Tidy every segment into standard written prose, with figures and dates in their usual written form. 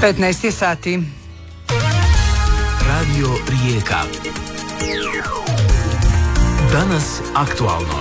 15 sati. Radio Rijeka. Danas aktualno.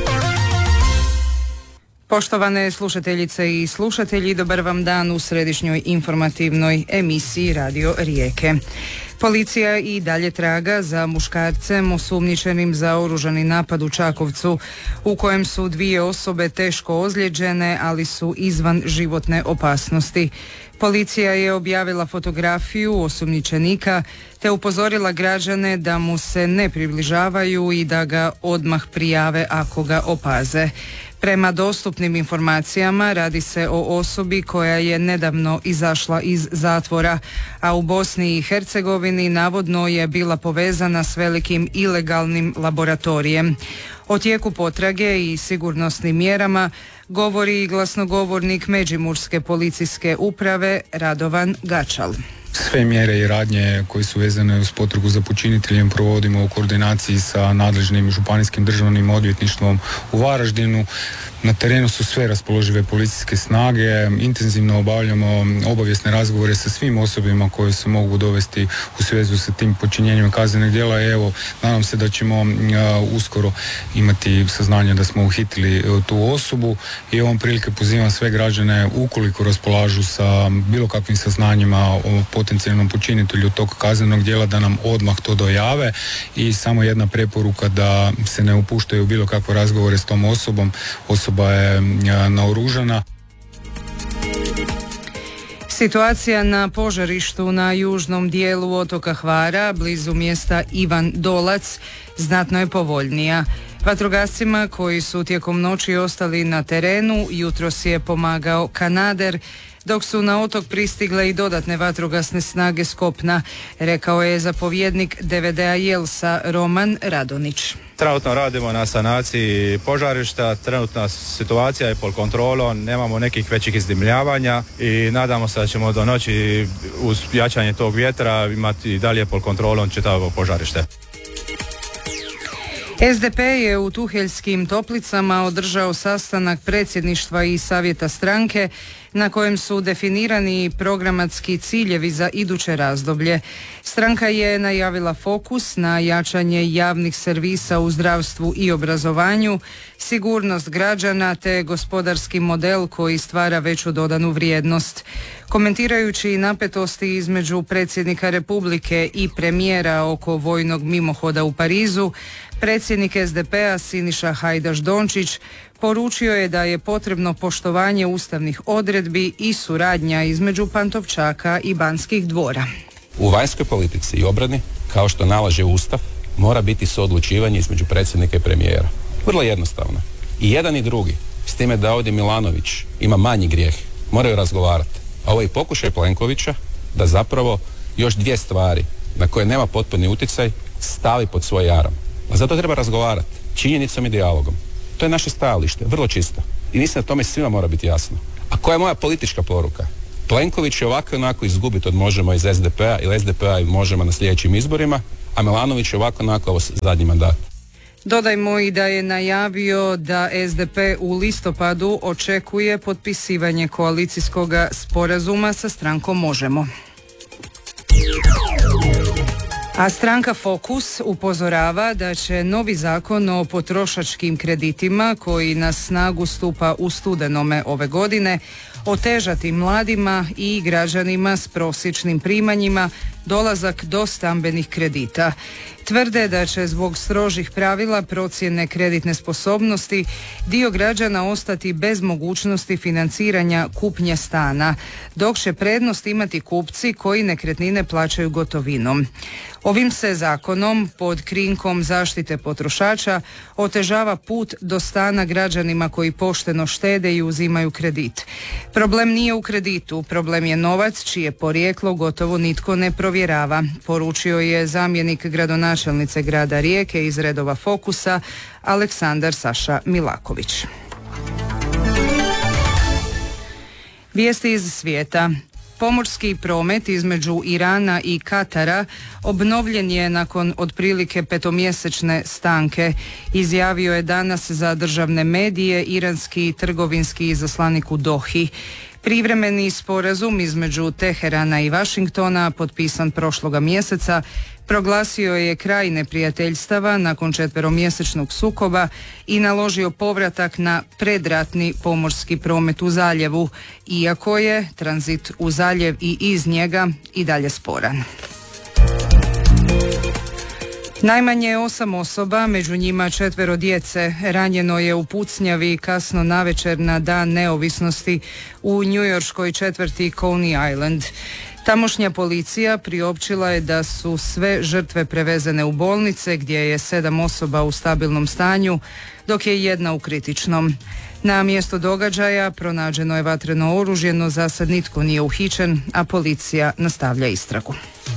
Poštovane slušateljice i slušatelji, dobar vam dan u središnjoj informativnoj emisiji Radio Rijeke. Policija i dalje traga za muškarcem osumnjičenim za oružani napad u Čakovcu, u kojem su 2 osobe teško ozlijeđene, ali su izvan životne opasnosti. Policija je objavila fotografiju osumnjičenika te upozorila građane da mu se ne približavaju i da ga odmah prijave ako ga opaze. Prema dostupnim informacijama radi se o osobi koja je nedavno izašla iz zatvora, a u Bosni i Hercegovini navodno je bila povezana s velikim ilegalnim laboratorijem. O tijeku potrage i sigurnosnim mjerama govori i glasnogovornik Međimurske policijske uprave Radovan Gačal. Sve mjere i radnje koje su vezane uz potragu za počiniteljem provodimo u koordinaciji sa nadležnim županijskim državnim odvjetništvom u Varaždinu. Na terenu su sve raspoložive policijske snage, intenzivno obavljamo obavijesne razgovore sa svim osobama koje se mogu dovesti u svezu sa tim počinjenjem kaznenih djela. Evo, nadam se da ćemo uskoro imati saznanje da smo uhitili tu osobu i ovom prilike pozivam sve građane, ukoliko raspolažu sa bilo kakvim saznanjima o potencijalnom počinitelju tog kaznenog djela, da nam odmah to dojave. I samo jedna preporuka, da se ne upuštaju bilo kakve razgovore s tom osobom. Osoba je naoružana. Situacija na požarištu na južnom dijelu otoka Hvara, blizu mjesta Ivan Dolac, znatno je povoljnija. Vatrogascima koji su tijekom noći ostali na terenu jutros je pomagao kanader, dok su na otok pristigle i dodatne vatrogasne snage s kopna, rekao je zapovjednik DVD-a Jelsa Roman Radonić. Trenutno radimo na sanaciji požarišta, trenutna situacija je pod kontrolom, nemamo nekih većih izdimljavanja i nadamo se da ćemo do noći uz jačanje tog vjetra imati dalje pod kontrolom čitavo požarište. SDP je u Tuheljskim Toplicama održao sastanak predsjedništva i savjeta stranke na kojem su definirani programatski ciljevi za iduće razdoblje. Stranka je najavila fokus na jačanje javnih servisa u zdravstvu i obrazovanju, sigurnost građana te gospodarski model koji stvara veću dodanu vrijednost. Komentirajući napetosti između predsjednika Republike i premijera oko vojnog mimohoda u Parizu, predsjednik SDP-a Siniša Hajdaš Dončić poručio je da je potrebno poštovanje ustavnih odredbi i suradnja između Pantovčaka i Banskih dvora. U vanjskoj politici i obrani, kao što nalaže Ustav, mora biti suodlučivanje između predsjednika i premijera. Vrlo jednostavno. I jedan i drugi, s time da ovdje Milanović ima manji grijeh, moraju razgovarati. A ovo je pokušaj Plenkovića da zapravo još 2 stvari na koje nema potpuni utjecaj stavi pod svoj jaram. A zato treba razgovarati činjenicom i dijalogom. To je naše stajalište, vrlo čisto. I mislim da tome svima mora biti jasno. A koja je moja politička poruka? Plenković će ovako i onako izgubiti od Možemo iz SDP-a ili SDP-a i Možemo na sljedećim izborima, a Milanović je ovako i onako ovo zadnji mandat. Dodajmo i da je najavio da SDP u listopadu očekuje potpisivanje koalicijskog sporazuma sa strankom Možemo. A stranka Fokus upozorava da će novi zakon o potrošačkim kreditima koji na snagu stupa u studenome ove godine otežati mladima i građanima s prosječnim primanjima dolazak do stambenih kredita. Tvrde da će zbog strožih pravila procjene kreditne sposobnosti dio građana ostati bez mogućnosti financiranja kupnje stana, dok će prednost imati kupci koji nekretnine plaćaju gotovinom. Ovim se zakonom pod krinkom zaštite potrošača otežava put do stana građanima koji pošteno štede i uzimaju kredit. Problem nije u kreditu, problem je novac čije porijeklo gotovo nitko ne provjerava, poručio je zamjenik gradonačelnice grada Rijeke iz redova Fokusa Aleksandar Saša Milaković. Vijesti iz svijeta. Pomorski promet između Irana i Katara obnovljen je nakon otprilike 5-mjesečne stanke, izjavio je danas za državne medije iranski trgovinski izaslanik u Dohi. Privremeni sporazum između Teherana i Washingtona, potpisan prošloga mjeseca, proglasio je kraj neprijateljstava nakon 4-mjesečnog sukoba i naložio povratak na predratni pomorski promet u zaljevu, iako je tranzit u zaljev i iz njega i dalje sporan. Najmanje 8 osoba, među njima 4 djece, ranjeno je u pucnjavi kasno navečer na Dan neovisnosti u njujorškoj četvrti Coney Island. Tamošnja policija priopćila je da su sve žrtve prevezene u bolnice gdje je 7 osoba u stabilnom stanju, dok je 1 u kritičnom. Na mjestu događaja pronađeno je vatreno oružje, no za sad nitko nije uhićen, a policija nastavlja istragu.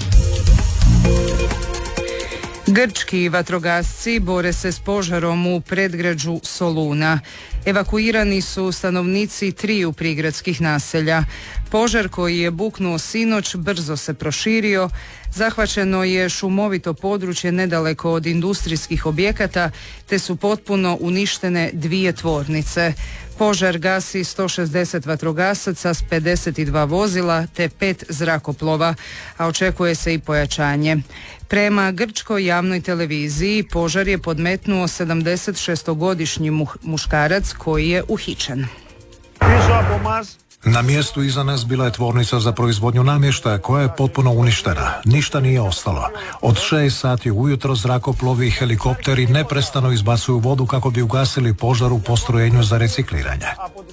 Grčki vatrogasci bore se s požarom u predgrađu Soluna. Evakuirani su stanovnici 3 prigradskih naselja. Požar koji je buknuo sinoć brzo se proširio. Zahvaćeno je šumovito područje nedaleko od industrijskih objekata, te su potpuno uništene 2 tvornice. Požar gasi 160 vatrogasaca s 52 vozila te 5 zrakoplova, a očekuje se i pojačanje. Prema grčkoj javnoj televiziji požar je podmetnuo 76-godišnji muškarac koji je uhićen. Na mjestu iza nas bila je tvornica za proizvodnju namještaja koja je potpuno uništena. Ništa nije ostalo. Od 6 sati ujutro zrakoplovi i helikopteri neprestano izbacuju vodu kako bi ugasili požar u postrojenju za recikliranje.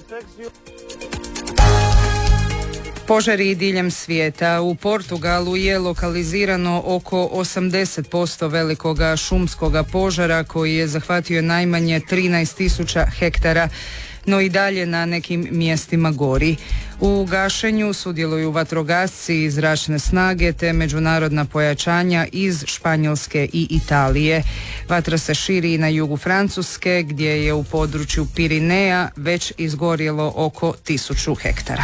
Požari diljem svijeta. U Portugalu je lokalizirano oko 80% velikoga šumskoga požara koji je zahvatio najmanje 13.000 hektara, no i dalje na nekim mjestima gori. U gašenju sudjeluju vatrogasci i zračne snage te međunarodna pojačanja iz Španjolske i Italije. Vatra se širi na jugu Francuske gdje je u području Pirineja već izgorjelo oko 1000 hektara.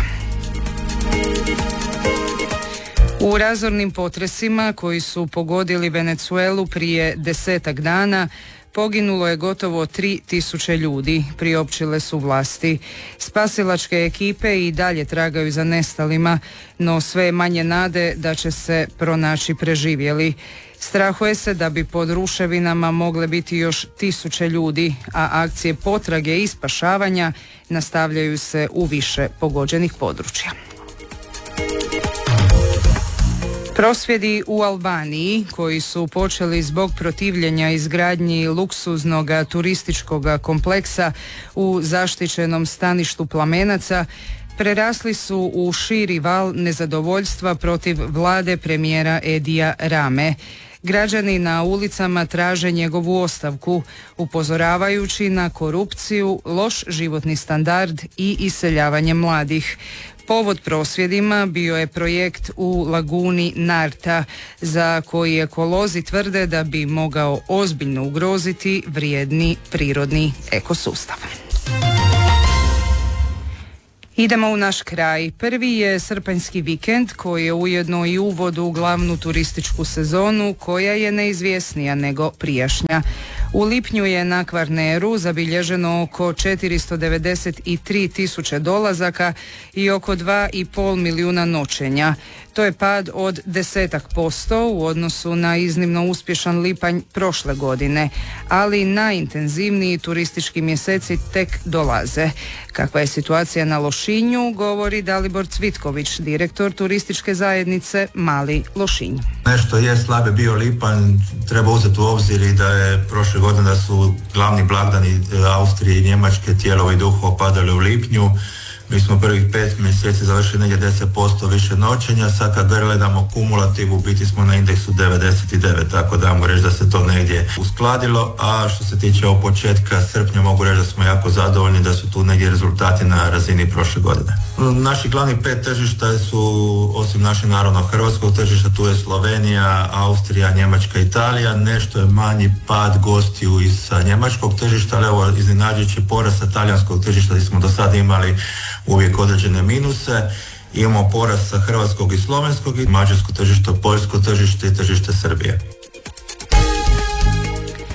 U razornim potresima koji su pogodili Venezuelu prije 10-ak dana poginulo je gotovo 3000 ljudi, priopćile su vlasti. Spasilačke ekipe i dalje tragaju za nestalima, no sve je manje nade da će se pronaći preživjeli. Strahuje se da bi pod ruševinama mogle biti još 1000 ljudi, a akcije potrage i spašavanja nastavljaju se u više pogođenih područja. Prosvjedi u Albaniji, koji su počeli zbog protivljenja izgradnji luksuznog turističkog kompleksa u zaštićenom staništu Plamenaca, prerasli su u širi val nezadovoljstva protiv vlade premijera Edija Rame. Građani na ulicama traže njegovu ostavku, upozoravajući na korupciju, loš životni standard i iseljavanje mladih. Povod prosvjedima bio je projekt u laguni Narta, za koji ekolozi tvrde da bi mogao ozbiljno ugroziti vrijedni prirodni ekosustav. Idemo u naš kraj. Prvi je srpanjski vikend koji je ujedno i uvod u glavnu turističku sezonu koja je neizvjesnija nego prijašnja. U lipnju je na Kvarneru zabilježeno oko 493 tisuće dolazaka i oko 2,5 milijuna noćenja. To je pad od 10% u odnosu na iznimno uspješan lipanj prošle godine, ali najintenzivniji turistički mjeseci tek dolaze. Kakva je situacija na Lošinju, govori Dalibor Cvitković, direktor turističke zajednice Mali Lošinj. Nešto je slabe bio lipanj, treba uzeti u obzir i da je prošle godine da su glavni blagdani Austrije i Njemačke Tijelovo i Duhovo padali u lipnju. Mi smo prvih 5 mjeseci završili negdje 10% više noćenja, sad kad gledamo kumulativ u biti smo na indeksu 99, tako da mogu reći da se to negdje uskladilo, a što se tiče od početka srpnja mogu reći da smo jako zadovoljni da su tu negdje rezultati na razini prošle godine. Naši glavni 5 tržišta su, osim našeg naravno hrvatskog tržišta, tu je Slovenija, Austrija, Njemačka, Italija, nešto je manji pad gostiju iz njemačkog tržišta, ali evo iznenađujući porast sa talijanskog tržišta gdje smo do sada imali uvijek određene minuse. Imamo porast sa hrvatskog i slovenskog, i mađarsko tržište, poljsko tržište i tržište Srbije.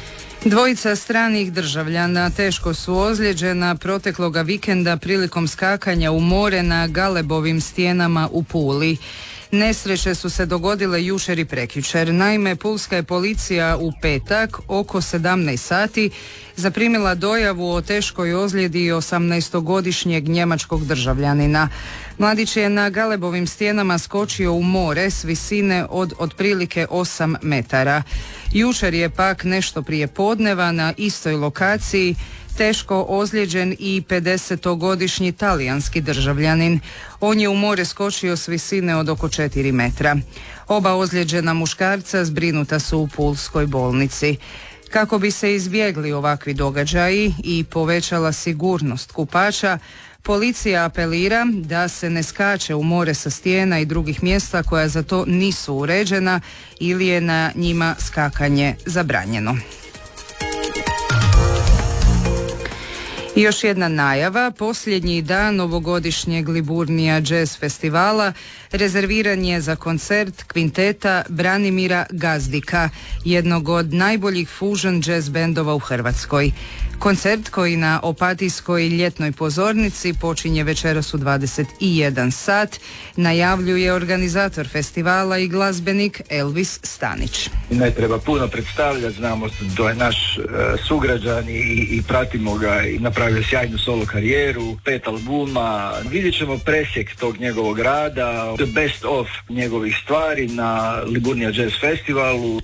Dvojica stranih državljana teško su ozlijeđena protekloga vikenda prilikom skakanja u more na Galebovim stijenama u Puli. Nesreće su se dogodile jučer i prekjučer. Naime, pulska je policija u petak oko 17 sati zaprimila dojavu o teškoj ozljedi 18-godišnjeg njemačkog državljanina. Mladić je na Galebovim stijenama skočio u more s visine od otprilike 8 metara. Jučer je pak nešto prije podneva na istoj lokaciji teško ozlijeđen i 50-godišnji talijanski državljanin. On je u more skočio s visine od oko 4 metra. Oba ozlijeđena muškarca zbrinuta su u pulskoj bolnici. Kako bi se izbjegli ovakvi događaji i povećala sigurnost kupača, policija apelira da se ne skače u more sa stijena i drugih mjesta koja za to nisu uređena ili je na njima skakanje zabranjeno. I još jedna najava, posljednji dan ovogodišnjeg Liburnija Jazz festivala rezerviran je za koncert kvinteta Branimira Gazdika, jednog od najboljih fusion jazz bendova u Hrvatskoj. Koncert koji na Opatijskoj ljetnoj pozornici počinje večeras u 21 sat, najavljuje organizator festivala i glazbenik Elvis Stanić. Ne treba puno predstavljati, znamo da je naš sugrađan i pratimo ga i napravio sjajnu solo karijeru, 5 albuma. Vidjet ćemo presjek tog njegovog rada, the best of njegovih stvari na Liburnija Jazz festivalu.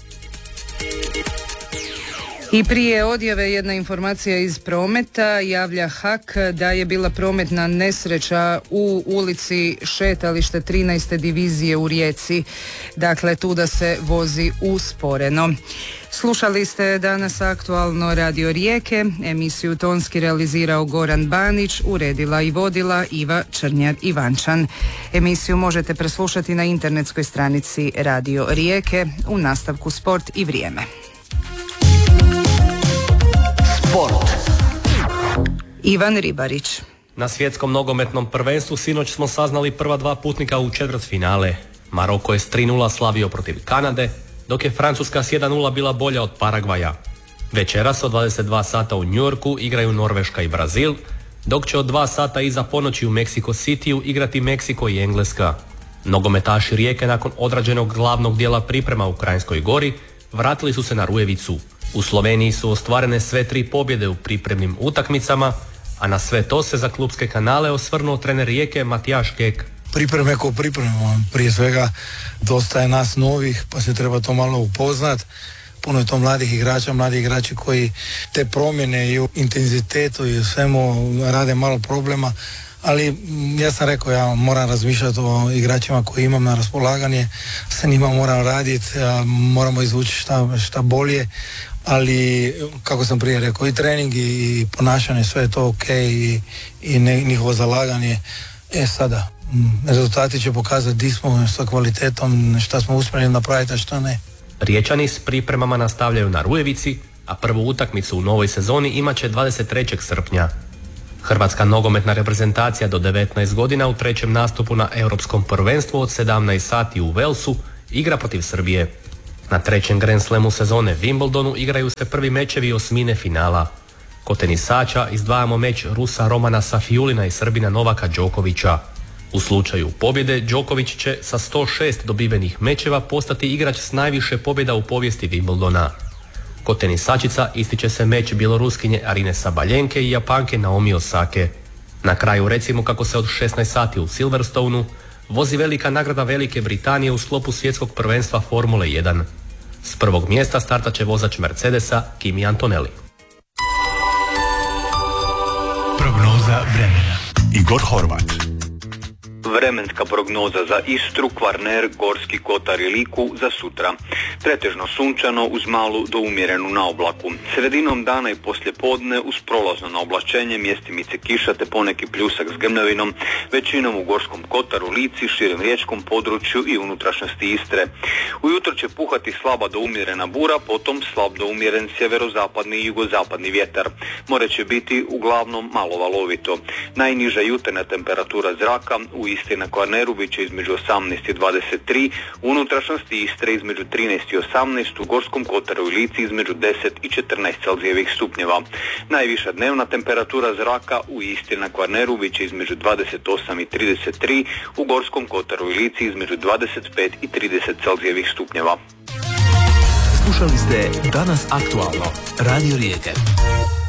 I prije odjave jedna informacija iz prometa. Javlja HAK da je bila prometna nesreća u ulici Šetalište 13. divizije u Rijeci. Dakle, tu da se vozi usporeno. Slušali ste danas aktualno Radio Rijeke. Emisiju tonski realizirao Goran Banić, uredila i vodila Iva Črnjar-Ivančan. Emisiju možete preslušati na internetskoj stranici Radio Rijeke u nastavku Sport i vrijeme. Sport. Ivan Ribarić. Na svjetskom nogometnom prvenstvu sinoć smo saznali prva dva putnika u četvrtfinale. Maroko je s 3:0 slavio protiv Kanade, dok je Francuska s 1:0 bila bolja od Paragvaja. Večeras od 22 sata u New Yorku igraju Norveška i Brazil, dok će od 2 sata iza ponoći u Mexico Cityu igrati Meksiko i Engleska. Nogometaši Rijeke nakon odrađenog glavnog dijela priprema u Kranjskoj Gori vratili su se na Rujevicu. U Sloveniji su ostvarene sve 3 pobjede u pripremnim utakmicama, a na sve to se za klubske kanale osvrnuo trener Rijeke Matijaš Kek. Pripreme ko pripremamo, prije svega dosta je nas novih, pa se treba to malo upoznat. Puno je to mladih igrača, mladi igrači koji te promjene i u intenzitetu i u svemu rade malo problema, ali ja sam rekao, ja moram razmišljati o igračima koji imam na raspolaganje, sa njima moram raditi, moramo izvući šta bolje, ali kako sam prije rekao, i trening i ponašanje, sve je to ok i njihovo zalaganje. Sada, rezultati će pokazati di smo sa kvalitetom, šta smo uspjeli napraviti, a šta ne. Riječani s pripremama nastavljaju na Rujevici, a prvu utakmicu u novoj sezoni imat će 23. srpnja. Hrvatska nogometna reprezentacija do 19 godina u trećem nastupu na Europskom prvenstvu od 17 sati u Velsu igra protiv Srbije. Na trećem Grand Slamu sezone Wimbledonu igraju se prvi mečevi osmine finala. Kod tenisača izdvajamo meč Rusa Romana Safiulina i Srbina Novaka Đokovića. U slučaju pobjede Đoković će sa 106 dobivenih mečeva postati igrač s najviše pobjeda u povijesti Wimbledona. Kod tenisačica ističe se meč bjeloruskinje Arine Sabaljenke i Japanke Naomi Osake. Na kraju recimo kako se od 16 sati u Silverstoneu vozi velika nagrada Velike Britanije u sklopu svjetskog prvenstva Formule 1. S prvog mjesta startat će vozač Mercedesa Kimi Antonelli. Prognoza vremena. Igor Horvat. Vremenska prognoza za Istru, Kvarner, Gorski kotar i Liku za sutra. Pretežno sunčano uz malu do umjerenu naoblaku. Sredinom dana i poslijepodne uz prolazno naoblačenje, mjestimice kiša te poneki pljusak s grmljavinom, većinom u Gorskom kotaru, Lici, širem riječkom području i unutrašnjosti Istre. Ujutro će puhati slaba do umjerena bura, potom slab do umjeren sjeverozapadni i jugozapadni vjetar. More će biti uglavnom malo valovito. Najniža jutarnja temperatura zraka u Istri na Kvarneru bit će između 18 i 23, u unutrašnjosti Istre između 13 i i 18, u Gorskom kotaru i Lici između 10 i 14 Celzijevih stupnjeva. Najviša dnevna temperatura zraka u Istri na Kvarneru bit će između 28 i 33, u Gorskom kotaru i Lici između 25 i 30 Celzijevih stupnjeva. Slušali ste Danas aktualno, Radio Rijeke.